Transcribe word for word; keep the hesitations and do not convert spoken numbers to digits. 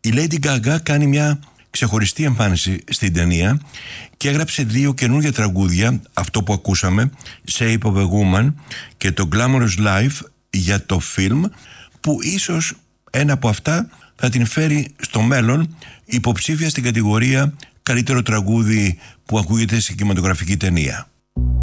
Η Lady Gaga κάνει μια ξεχωριστή εμφάνιση στην ταινία και έγραψε δύο καινούργια τραγούδια, αυτό που ακούσαμε, Shape of a Woman και το Glamorous Life, για το φιλμ, που ίσως ένα από αυτά θα την φέρει στο μέλλον υποψήφια στην κατηγορία καλύτερο τραγούδι που ακούγεται σε κινηματογραφική ταινία.